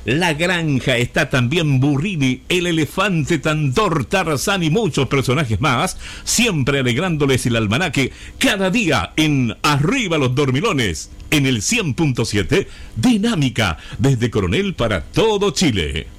La Granja, está también Burrini, el elefante Tandor, Tarzán y muchos personajes más, siempre alegrándoles el almanaque cada día en Arriba los Dormilones, en el 100.7, Dinámica, desde Coronel para todo Chile.